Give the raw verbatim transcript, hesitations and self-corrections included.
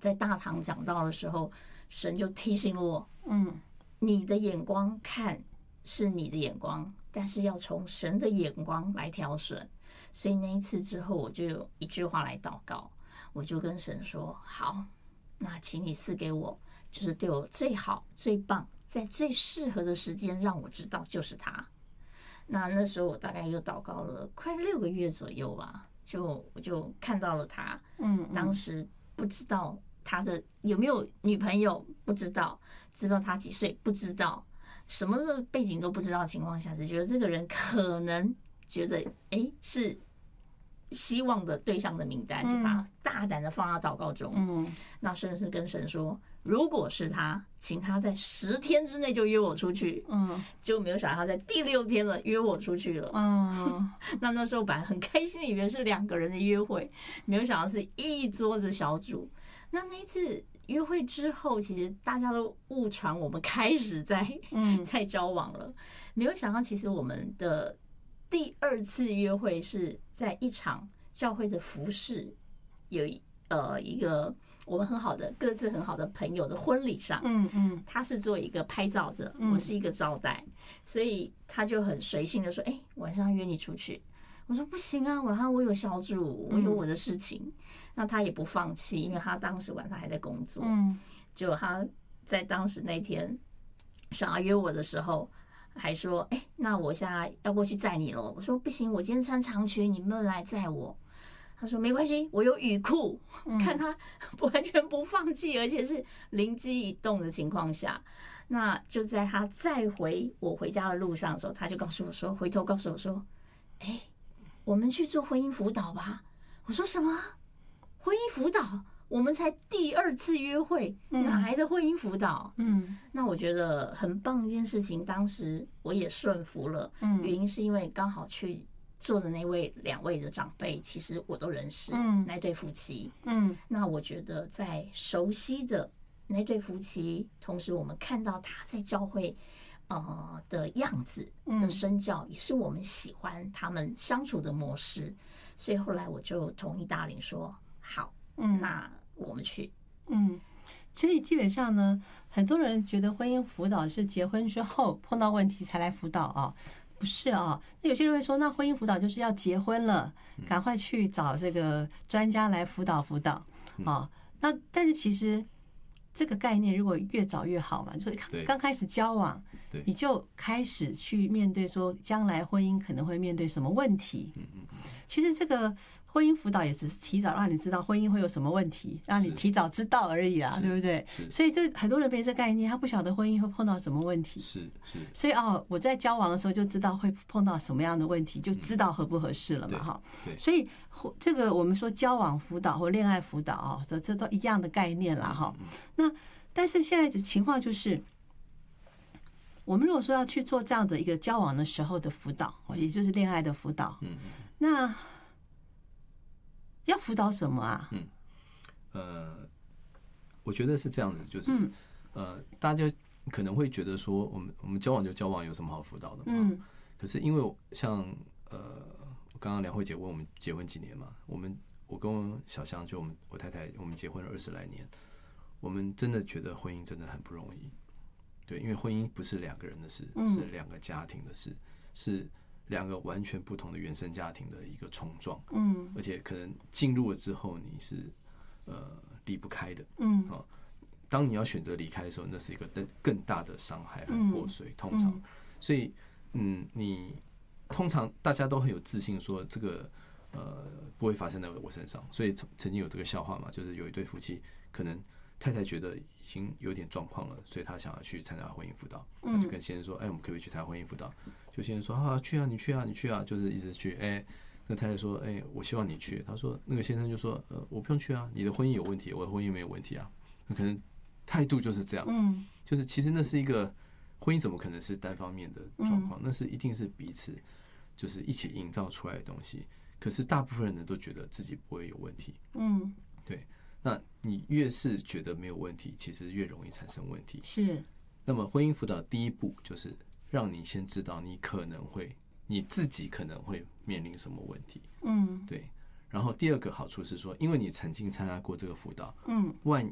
在大堂讲道的时候，神就提醒我，嗯，你的眼光看是你的眼光，但是要从神的眼光来挑选。所以那一次之后，我就有一句话来祷告，我就跟神说：好，那请你赐给我，就是对我最好、最棒，在最适合的时间让我知道就是他。那那时候我大概又祷告了快六个月左右吧，就我就看到了他。嗯，当时不知道他的有没有女朋友，不知道，知道他几岁，不知道，什么的背景都不知道的情况下，只觉得这个人可能觉得哎、欸、是希望的对象的名单，就把他大胆的放到祷告中。嗯，那甚至跟神说，如果是他，请他在十天之内就约我出去。嗯，结果没有想到他在第六天了约我出去了。嗯，那那时候本来很开心，以为是两个人的约会，没有想到是一桌子小组。那那一次约会之后，其实大家都误传我们开始在嗯在交往了，没有想到其实我们的第二次约会是在一场教会的服事，有呃一个我们很好的各自很好的朋友的婚礼上，嗯嗯，他是做一个拍照者，我是一个招待，所以他就很随性的说，哎、欸，晚上约你出去。我说不行啊，晚上我有小组，我有我的事情。那他也不放弃，因为他当时晚上还在工作。嗯，结果他在当时那天想要约我的时候，还说：“哎、欸，那我现在要过去载你了。”我说：“不行，我今天穿长裙，你们来载我。”他说：“没关系，我有雨裤。”看他完全不放弃，而且是灵机一动的情况下，那就在他载回我回家的路上的时候，他就告诉我说：“回头告诉我说，哎、欸，我们去做婚姻辅导吧。”我说：“什么？婚姻辅导？我们才第二次约会，哪来的婚姻辅导？”嗯，那我觉得很棒一件事情，当时我也顺服了。嗯，原因是因为刚好去做的那位两位的长辈，其实我都认识，嗯，那对夫妻。嗯，那我觉得在熟悉的那对夫妻，同时我们看到他在教会呃的样子的身教，也是我们喜欢他们相处的模式。所以后来我就同意大林说好，嗯，那我们去。 嗯，其实基本上呢，很多人觉得婚姻辅导是结婚之后碰到问题才来辅导啊，不是啊。那有些人会说，那婚姻辅导就是要结婚了，赶快去找这个专家来辅导辅导啊。那但是其实这个概念如果越早越好嘛，所以刚开始交往，你就开始去面对说将来婚姻可能会面对什么问题。其实这个婚姻辅导也只是提早让你知道婚姻会有什么问题，让你提早知道而已啊，对不对？所以这很多人没这概念，他不晓得婚姻会碰到什么问题。 是是。 所以哦，我在交往的时候就知道会碰到什么样的问题，就知道合不合适了嘛，哈。所以这个我们说交往辅导或恋爱辅导啊，这这都一样的概念啦，哈。那但是现在的情况就是，我们如果说要去做这样的一个交往的时候的辅导，也就是恋爱的辅导，嗯，那要辅导什么啊？ 嗯，呃，我觉得是这样子，就是，呃，大家可能会觉得说，我们我们交往就交往，有什么好辅导的嘛？嗯，可是因为像呃，刚刚梁慧姐问我们结婚几年嘛，我们我跟小香就我们我太太，我们结婚了二十来年，我们真的觉得婚姻真的很不容易。对，因为婚姻不是两个人的事，是两个家庭的事，是两个完全不同的原生家庭的一个冲撞。嗯，而且可能进入了之后，你是呃离不开的。嗯，啊，当你要选择离开的时候，那是一个更更大的伤害和破碎。通常，所以嗯，你通常大家都很有自信，说这个呃不会发生在我身上。所以曾曾经有这个笑话嘛，就是有一对夫妻可能。太太觉得已经有点状况了，所以她想要去参加婚姻辅导，她就跟先生说：“哎，我们可不可以去参加婚姻辅导？”就先生说：“啊，去啊，你去啊，你去啊。”就是一直去。哎，那太太说：“哎，我希望你去。”他说：“那个先生就说：‘呃，我不用去啊，你的婚姻有问题，我的婚姻没有问题啊。’那可能态度就是这样。嗯，就是其实那是一个婚姻，怎么可能是单方面的状况？那是一定是彼此就是一起营造出来的东西。可是大部分人都觉得自己不会有问题。嗯，对。那你越是觉得没有问题，其实越容易产生问题。 是。 那么婚姻辅导第一步就是让你先知道你可能会你自己可能会面临什么问题。嗯，对。然后第二个好处是说，因为你曾经参加过这个辅导，嗯，万